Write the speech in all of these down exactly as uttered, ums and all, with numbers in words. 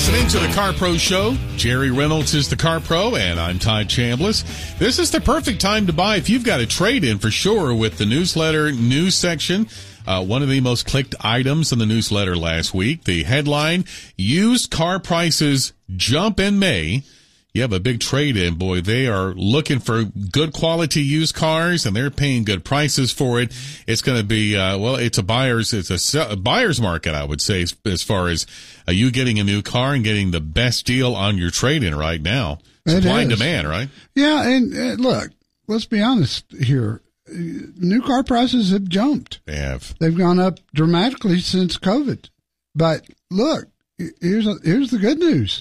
listening to the Car Pro Show. Jerry Reynolds is the Car Pro, and I'm Todd Chambliss. This is the perfect time to buy if you've got a trade-in for sure with the newsletter news section. Uh, one of the most clicked items in the newsletter last week. The headline, Used Car Prices Jump in May. You have a big trade-in, boy. They are looking for good quality used cars, and they're paying good prices for it. It's going to be, uh, well, it's a buyer's, it's a, sell, a buyer's market, I would say, as, as far as uh, you getting a new car and getting the best deal on your trade-in right now. Supply and demand, right? Yeah, and uh, look, let's be honest here. New car prices have jumped. They have. They've gone up dramatically since COVID. But look, here's a, here's the good news.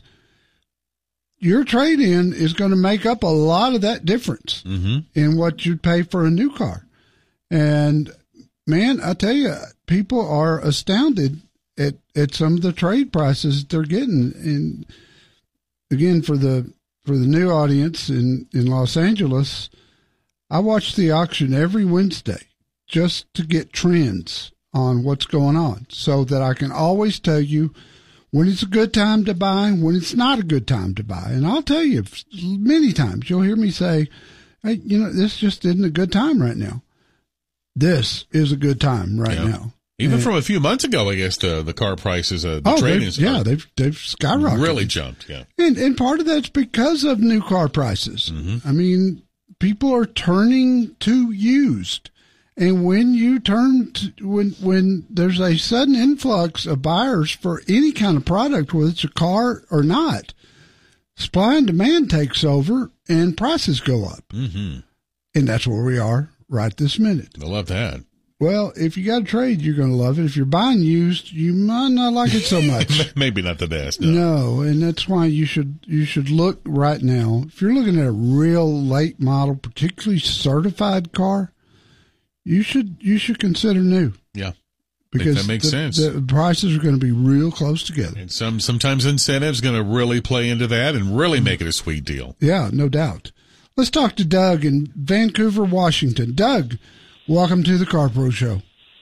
Your trade-in is going to make up a lot of that difference mm-hmm. in what you'd pay for a new car. And, man, I tell you, people are astounded at, at some of the trade prices they're getting. And, again, for the for the new audience in, in Los Angeles, I watch the auction every Wednesday just to get trends on what's going on so that I can always tell you when it's a good time to buy, when it's not a good time to buy. And I'll tell you, many times you'll hear me say, hey, you know, this just isn't a good time right now. This is a good time right yeah. now. Even and, from a few months ago, I guess the, the car prices, uh, the oh, trade-ins. Yeah, they've, they've skyrocketed. Really jumped, yeah. And, and part of that's because of new car prices. Mm-hmm. I mean, people are turning to used. And when you turn to, when when there's a sudden influx of buyers for any kind of product, whether it's a car or not, supply and demand takes over and prices go up. Mm-hmm. And that's where we are right this minute. I love that. Well, if you got a trade, you're going to love it. If you're buying used, you might not like it so much. Maybe not the best. No. no, and that's why you should you should look right now. If you're looking at a real late model, particularly certified car, You should you should consider new. Yeah, because that makes the, sense. The prices are going to be real close together, and some sometimes incentives going to really play into that and really make it a sweet deal. Yeah, no doubt. Let's talk to Doug in Vancouver, Washington. Doug, welcome to the Car Pro Show.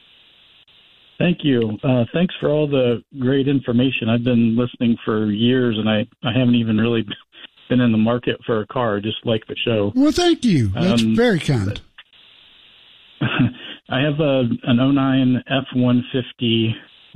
Thank you. Uh, thanks for all the great information. I've been listening for years, and I, I haven't even really been in the market for a car. I just like the show. Well, thank you. That's um, very kind. I have a an oh nine F one fifty,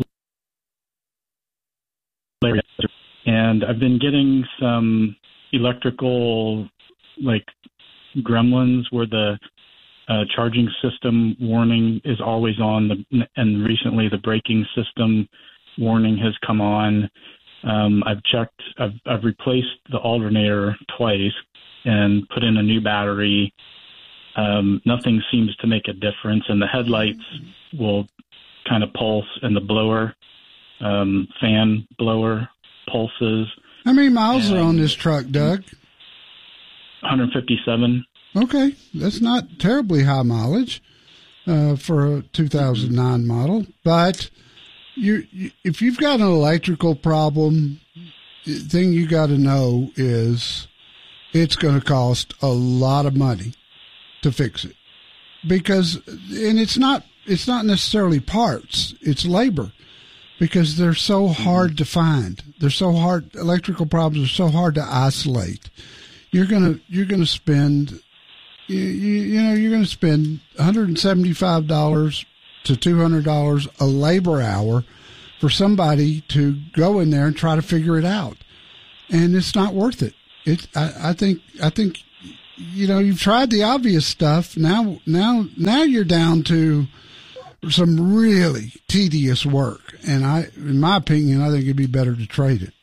and I've been getting some electrical, like, gremlins where the uh, charging system warning is always on, the, and recently the braking system warning has come on. Um, I've checked, I've, I've replaced the alternator twice and put in a new battery. Um, nothing seems to make a difference, and the headlights will kind of pulse, and the blower, um, fan blower pulses. How many miles are on this truck, Doug? one hundred fifty-seven. Okay, that's not terribly high mileage uh, for a two thousand nine mm-hmm. model, but you, you, if you've got an electrical problem, the thing you got to know is it's going to cost a lot of money to fix it, because, and it's not, it's not necessarily parts, it's labor, because they're so hard mm-hmm. to find. They're so hard. Electrical problems are so hard to isolate. You're going to, you're going to spend, you, you, you know, you're going to spend one hundred seventy-five dollars to two hundred dollars a labor hour for somebody to go in there and try to figure it out. And it's not worth it. It, I, I think, I think, you know, you've tried the obvious stuff. Now, now, now you're down to some really tedious work. And I, in my opinion, I think it'd be better to trade it.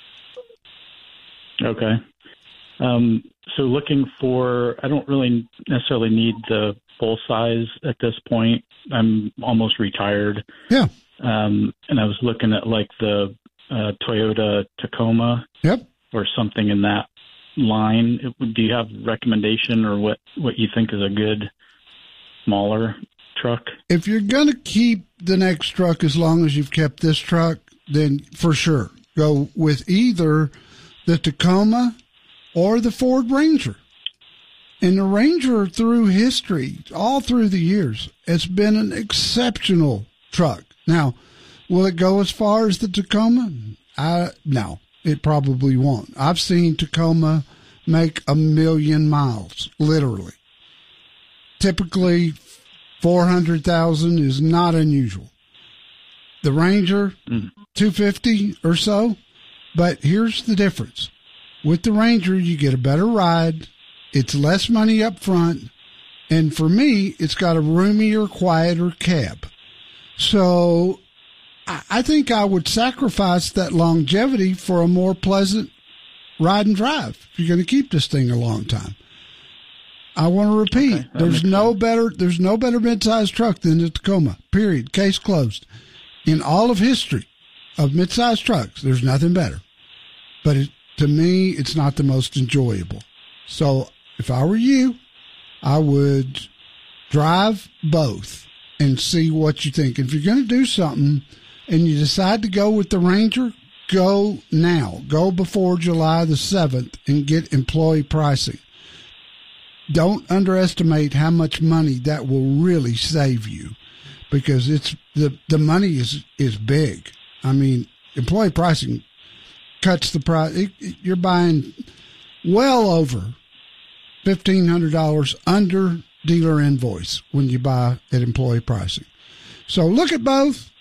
Okay. Um, so looking for, I don't really necessarily need the full size at this point. I'm almost retired. Yeah. Um, and I was looking at like the uh, Toyota Tacoma. Yep. Or something in that line. Do you have recommendation or what, what you think is a good smaller truck? If you're going to keep the next truck as long as you've kept this truck, then for sure go with either the Tacoma or the Ford Ranger. And the Ranger, through history, all through the years, has been an exceptional truck. Now, will it go as far as the Tacoma? I, no. it probably won't. I've seen Tacoma make a million miles, literally. Typically, four hundred thousand is not unusual. The Ranger, mm. two fifty or so. But here's the difference. With the Ranger, you get a better ride. It's less money up front. And for me, it's got a roomier, quieter cab. So I think I would sacrifice that longevity for a more pleasant ride and drive if you're going to keep this thing a long time. I want to repeat, okay, there's no sense. better there's no better mid-sized truck than the Tacoma, period, case closed. In all of history of mid-sized trucks, there's nothing better. But it, to me, it's not the most enjoyable. So if I were you, I would drive both and see what you think. If you're going to do something and you decide to go with the Ranger, go now. Go before July the seventh and get employee pricing. Don't underestimate how much money that will really save you, because it's the, the money is, is big. I mean, employee pricing cuts the price. It, it, you're buying well over fifteen hundred dollars under dealer invoice when you buy at employee pricing. So look at both.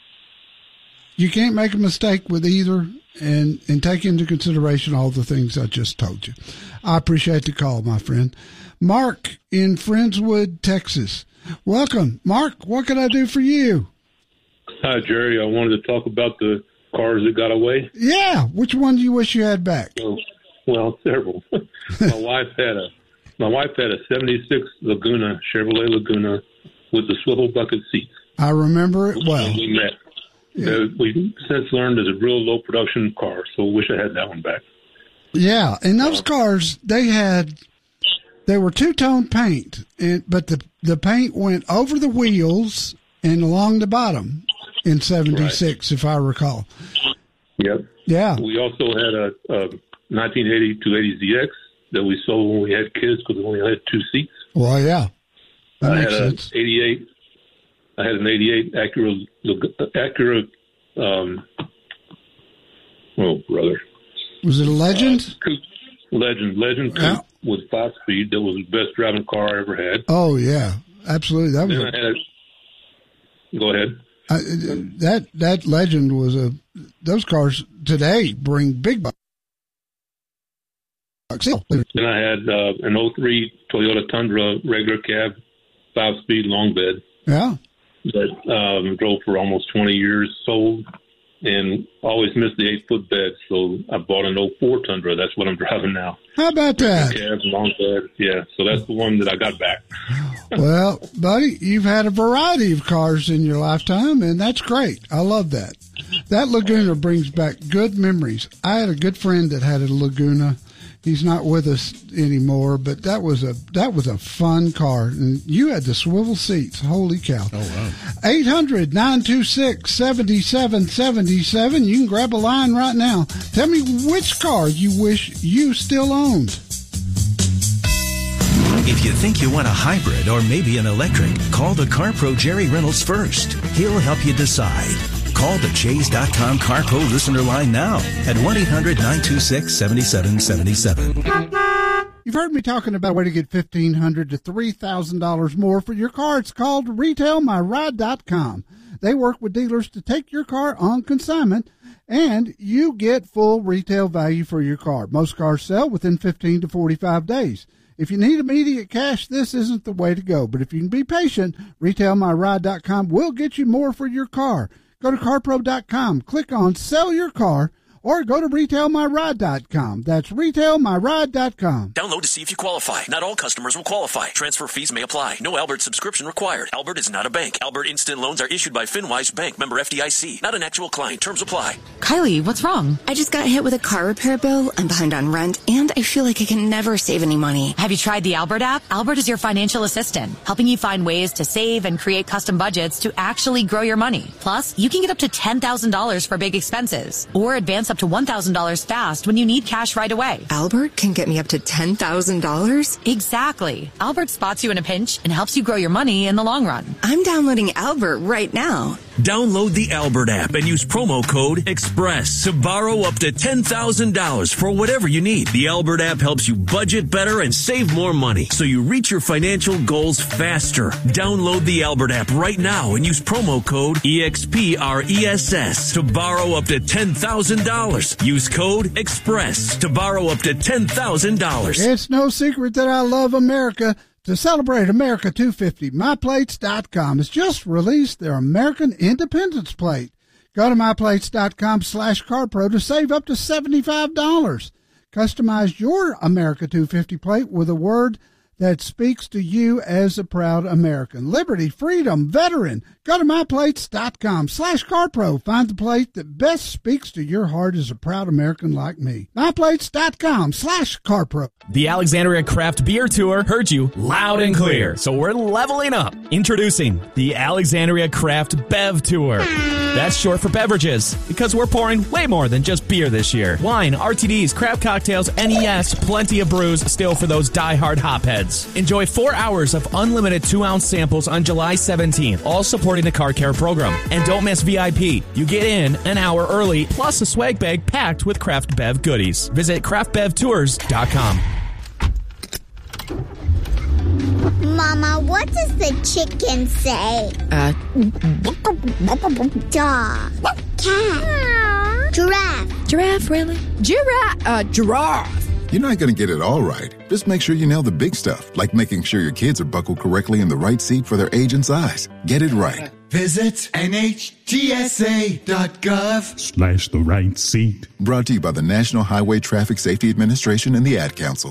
You can't make a mistake with either, and, and take into consideration all the things I just told you. I appreciate the call, my friend. Mark in Friendswood, Texas. Welcome. Mark, what can I do for you? Hi, Jerry. I wanted to talk about the cars that got away. Yeah. Which one do you wish you had back? Oh, well, several. my wife had a my wife had a seventy-six Laguna, Chevrolet Laguna, with the swivel bucket seats. I remember it well. We met. Yeah. Uh, we since learned it's a real low production car, so I wish I had that one back. Yeah, and those cars, they had, they were two-tone paint, and but the, the paint went over the wheels and along the bottom in seventy-six, right, if I recall. Yep. Yeah. We also had a, a nineteen eighty two eighty Z X that we sold when we had kids because we only had two seats. Well, yeah. That I makes had sense. A eighty-eight. I had an eighty-eight Acura, Acura, um, oh, brother. Was it a Legend? Uh, Legend, Legend yeah. with five speed. That was the best driving car I ever had. Oh, yeah. Absolutely. That was then a, I had, go ahead. I, that, that Legend was a, those cars today bring big bucks. Then I had uh, an oh three Toyota Tundra regular cab, five speed long bed. Yeah. That um, drove for almost twenty years, sold, and always missed the eight-foot bed. So I bought an oh four Tundra. That's what I'm driving now. How about that? Cab, long bed. Yeah, so that's the one that I got back. Well, buddy, you've had a variety of cars in your lifetime, and that's great. I love that. That Laguna brings back good memories. I had a good friend that had a Laguna. He's not with us anymore, but that was a that was a fun car. And you had the swivel seats. Holy cow. Oh, wow. eight hundred nine two six seven seven seven seven. You can grab a line right now. Tell me which car you wish you still owned. If you think you want a hybrid or maybe an electric, call the CarPro Jerry Reynolds first. He'll help you decide. Call the Chase dot com CarPro listener line now at one eight hundred nine two six seven seven seven seven. You've heard me talking about a way to get fifteen hundred dollars to three thousand dollars more for your car. It's called retail my ride dot com. They work with dealers to take your car on consignment, and you get full retail value for your car. Most cars sell within fifteen to forty-five days. If you need immediate cash, this isn't the way to go. But if you can be patient, retail my ride dot com will get you more for your car. Go to carpro dot com, click on Sell Your Car, or go to retail my ride dot com. That's retail my ride dot com. Download to see if you qualify. Not all customers will qualify. Transfer fees may apply. No Albert subscription required. Albert is not a bank. Albert Instant Loans are issued by FinWise Bank, member F D I C. Not an actual client. Terms apply. Kylie, what's wrong? I just got hit with a car repair bill. I'm behind on rent, and I feel like I can never save any money. Have you tried the Albert app? Albert is your financial assistant, helping you find ways to save and create custom budgets to actually grow your money. Plus, you can get up to ten thousand dollars for big expenses, or advance up to one thousand dollars fast when you need cash right away. Albert can get me up to ten thousand dollars? Exactly. Albert spots you in a pinch and helps you grow your money in the long run. I'm downloading Albert right now. Download the Albert app and use promo code EXPRESS to borrow up to ten thousand dollars for whatever you need. The Albert app helps you budget better and save more money so you reach your financial goals faster. Download the Albert app right now and use promo code EXPRESS to borrow up to ten thousand dollars. Use code EXPRESS to borrow up to ten thousand dollars. It's no secret that I love America. To celebrate America two fifty, my plates dot com has just released their American Independence Plate. Go to my plates dot com slash CarPro to save up to seventy-five dollars. Customize your America two fifty plate with a word that speaks to you as a proud American. Liberty, freedom, veteran. Go to my plates dot com slash CarPro. Find the plate that best speaks to your heart as a proud American like me. my plates dot com slash CarPro. The Alexandria Craft Beer Tour heard you loud and clear, so we're leveling up. Introducing the Alexandria Craft Bev Tour. That's short for beverages, because we're pouring way more than just beer this year. Wine, R T Ds, craft cocktails, and yes, plenty of brews still for those die-hard hopheads. Enjoy four hours of unlimited two-ounce samples on July seventeenth, all supporting the Car Care program. And don't miss V I P. You get in an hour early, plus a swag bag packed with Craft Bev goodies. Visit craft bev tours dot com. Mama, what does the chicken say? Uh, Dog. Cat. Giraffe. Giraffe, really? Giraffe. Uh, giraffe. You're not going to get it all right. Just make sure you nail the big stuff, like making sure your kids are buckled correctly in the right seat for their age and size. Get it right. Visit N H T S A dot gov slash the right seat. Brought to you by the National Highway Traffic Safety Administration and the Ad Council.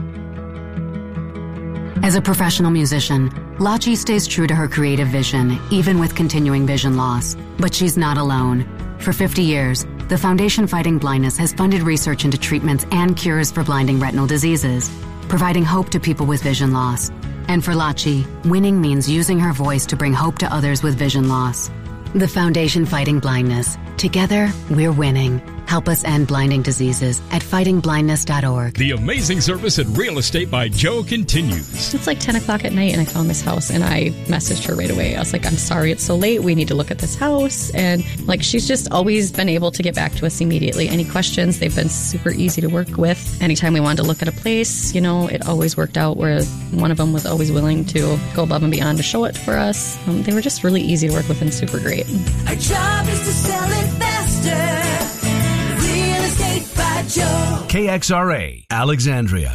As a professional musician, Lachi stays true to her creative vision, even with continuing vision loss. But she's not alone. For fifty years, the Foundation Fighting Blindness has funded research into treatments and cures for blinding retinal diseases, providing hope to people with vision loss. And for Lachi, winning means using her voice to bring hope to others with vision loss. The Foundation Fighting Blindness. Together, we're winning. Help us end blinding diseases at fighting blindness dot org. The amazing service at Real Estate by Joe continues. It's like ten o'clock at night and I found this house and I messaged her right away. I was like, I'm sorry it's so late. We need to look at this house. And like, she's just always been able to get back to us immediately. Any questions, they've been super easy to work with. Anytime we wanted to look at a place, you know, it always worked out where one of them was always willing to go above and beyond to show it for us. Um, they were just really easy to work with and super great. Our job is to sell it faster. Real Estate by Joe. K X R A, Alexandria.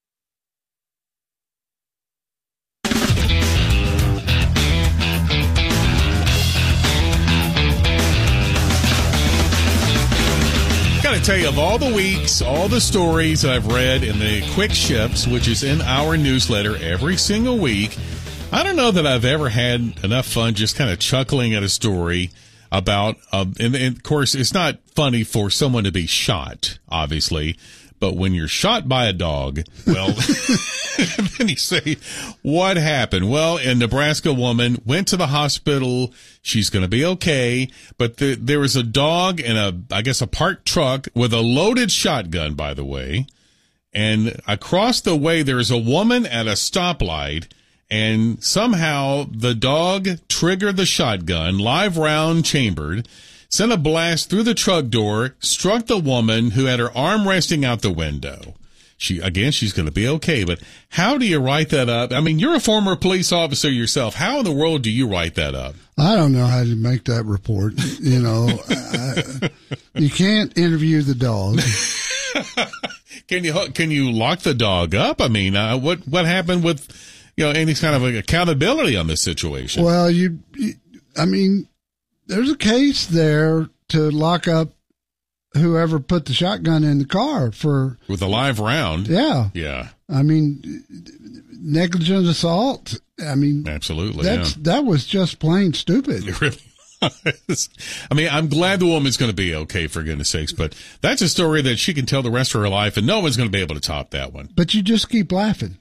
Got to tell you, of all the weeks, all the stories that I've read in the Quick Ships, which is in our newsletter every single week, I don't know that I've ever had enough fun just kind of chuckling at a story about, uh, and, and of course, it's not funny for someone to be shot, obviously, but when you're shot by a dog, well, then you say, what happened? Well, a Nebraska woman went to the hospital. She's going to be okay. But the, there was a dog in a, I guess, a parked truck with a loaded shotgun, by the way. And across the way, there's a woman at a stoplight. And somehow the dog triggered the shotgun, live round chambered, sent a blast through the truck door, struck the woman who had her arm resting out the window. She, again, she's going to be okay. But how do you write that up? I mean, you're a former police officer yourself. How in the world do you write that up? I don't know how to make that report. You know, I, you can't interview the dog. Can you, can you lock the dog up? I mean, uh, what, what happened with, you know, any kind of like accountability on this situation? Well, you, you, I mean, there's a case there to lock up whoever put the shotgun in the car for with a live round. Yeah. Yeah. I mean, negligent assault. I mean, absolutely. That's, yeah. That was just plain stupid. It really was. I mean, I'm glad the woman's going to be okay, for goodness sakes, but that's a story that she can tell the rest of her life and no one's going to be able to top that one. But you just keep laughing.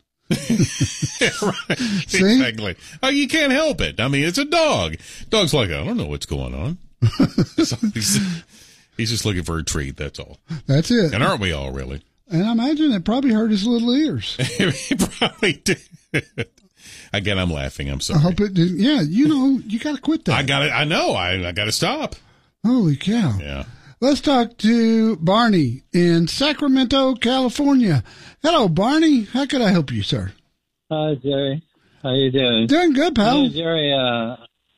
Right. Exactly. Oh, you can't help it. I mean, it's a dog. Dog's like, I don't know what's going on. So he's, he's just looking for a treat. That's all. That's it. And aren't we all, really? And I imagine it probably hurt his little ears. He probably did. Again, I'm laughing. I'm sorry. I hope it didn't. Yeah, you know, you got to quit that. I got it. I know. I, I got to stop. Holy cow. Yeah. Let's talk to Barney in Sacramento, California. Hello, Barney. How could I help you, sir? Hi, Jerry. How you doing? Doing good, pal. Hi, Jerry. Uh,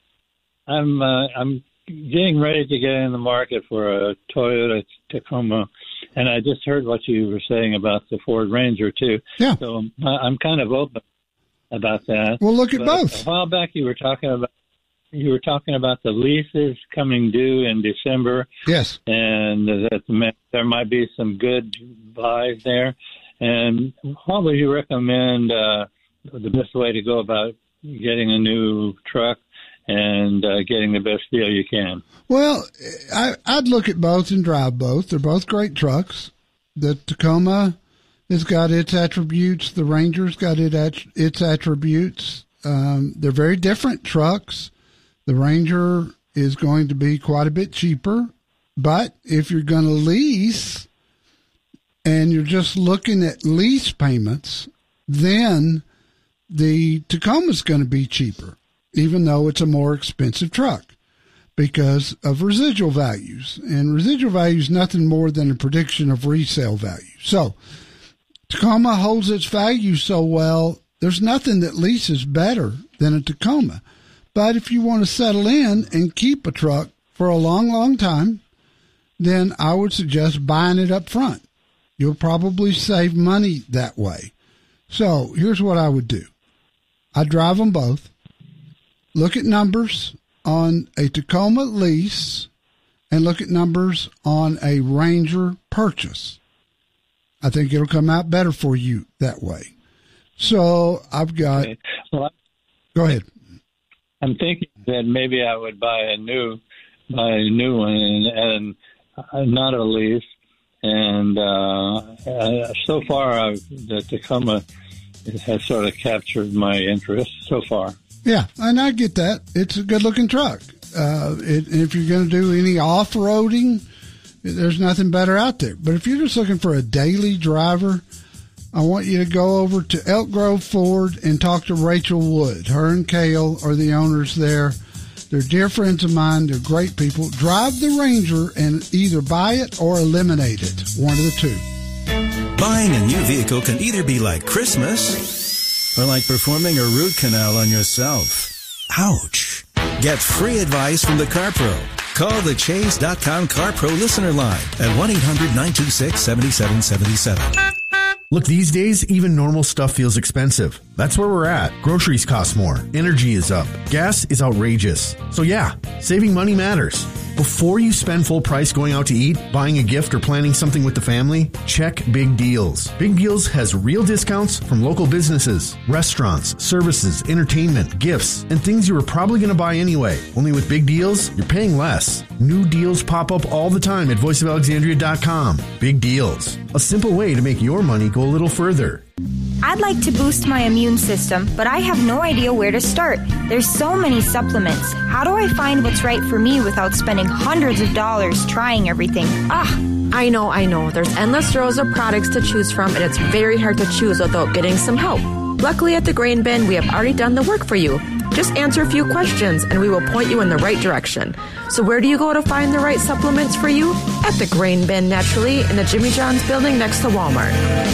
I'm uh, I'm getting ready to get in the market for a Toyota Tacoma, and I just heard what you were saying about the Ford Ranger too. Yeah. So uh, I'm kind of open about that. Well, look at But both. A while back, you were talking about you were talking about the leases coming due in December. Yes. And that there might be some good buys there. And what would you recommend uh, the best way to go about getting a new truck and uh, getting the best deal you can? Well, I, I'd look at both and drive both. They're both great trucks. The Tacoma has got its attributes. The Ranger's got it at, its attributes. Um, they're very different trucks. The Ranger is going to be quite a bit cheaper, but if you're going to lease and you're just looking at lease payments, then the Tacoma's going to be cheaper, even though it's a more expensive truck because of residual values. And residual value is nothing more than a prediction of resale value. So Tacoma holds its value so well, there's nothing that leases better than a Tacoma. But if you want to settle in and keep a truck for a long, long time, then I would suggest buying it up front. You'll probably save money that way. So here's what I would do. I'd drive them both, look at numbers on a Tacoma lease, and look at numbers on a Ranger purchase. I think it'll come out better for you that way. So I've got... Okay. Well, go ahead. I'm thinking that maybe I would buy a new, buy a new one and, and uh, not a lease. And uh, uh, so far, I've, the Tacoma has sort of captured my interest so far. Yeah, and I get that. It's a good-looking truck. Uh, it, if you're going to do any off-roading, there's nothing better out there. But if you're just looking for a daily driver, I want you to go over to Elk Grove Ford and talk to Rachel Wood. Her and Cale are the owners there. They're dear friends of mine. They're great people. Drive the Ranger and either buy it or eliminate it. One of the two. Buying a new vehicle can either be like Christmas or like performing a root canal on yourself. Ouch. Get free advice from the CarPro. Call the Chase dot com CarPro listener line at one eight hundred nine two six seven seven seven seven. Look, these days, even normal stuff feels expensive. That's where we're at. Groceries cost more. Energy is up. Gas is outrageous. So yeah, saving money matters. Before you spend full price going out to eat, buying a gift, or planning something with the family, check Big Deals. Big Deals has real discounts from local businesses, restaurants, services, entertainment, gifts, and things you were probably going to buy anyway. Only with Big Deals, you're paying less. New deals pop up all the time at voice of alexandria dot com. Big Deals. A simple way to make your money go a little further. I'd like to boost my immune system, but I have no idea where to start. There's so many supplements. How do I find what's right for me without spending hundreds of dollars trying everything? Ah! I know, I know. There's endless rows of products to choose from, and it's very hard to choose without getting some help. Luckily, at the Grain Bin, we have already done the work for you. Just answer a few questions, and we will point you in the right direction. So where do you go to find the right supplements for you? At the Grain Bin, naturally, in the Jimmy John's building next to Walmart.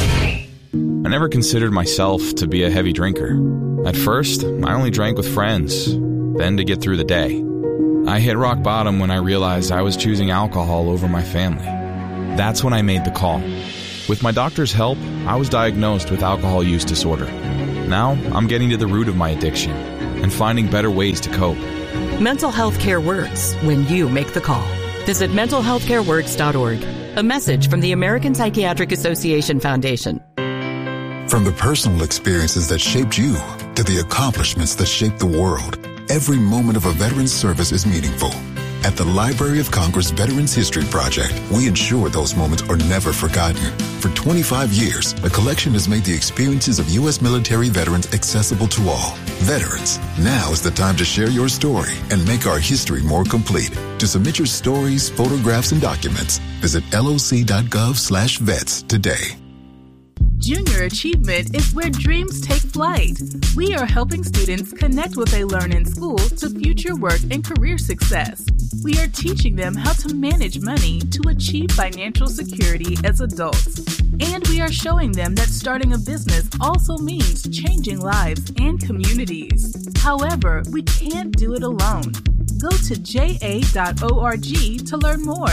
I never considered myself to be a heavy drinker. At first, I only drank with friends, then to get through the day. I hit rock bottom when I realized I was choosing alcohol over my family. That's when I made the call. With my doctor's help, I was diagnosed with alcohol use disorder. Now, I'm getting to the root of my addiction and finding better ways to cope. Mental health care works when you make the call. Visit mental health care works dot org. A message from the American Psychiatric Association Foundation. From the personal experiences that shaped you to the accomplishments that shaped the world, every moment of a veteran's service is meaningful. At the Library of Congress Veterans History Project, we ensure those moments are never forgotten. For twenty-five years, the collection has made the experiences of U S military veterans accessible to all. Veterans, now is the time to share your story and make our history more complete. To submit your stories, photographs, and documents, visit L O C dot gov slash vets today. Junior Achievement is where dreams take flight. We are helping students connect what they learn in school to future work and career success. We are teaching them how to manage money to achieve financial security as adults. And we are showing them that starting a business also means changing lives and communities. However, we can't do it alone. Go to j a dot org to learn more.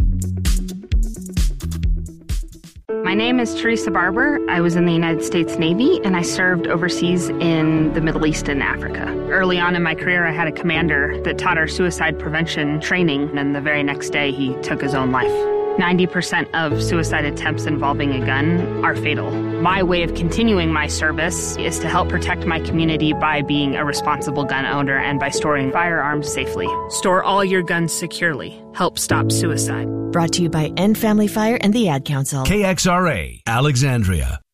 My name is Teresa Barber. I was in the United States Navy, and I served overseas in the Middle East and Africa. Early on in my career, I had a commander that taught our suicide prevention training, and the very next day, he took his own life. ninety percent of suicide attempts involving a gun are fatal. My way of continuing my service is to help protect my community by being a responsible gun owner and by storing firearms safely. Store all your guns securely. Help stop suicide. Brought to you by End Family Fire and the Ad Council. K X R A, Alexandria.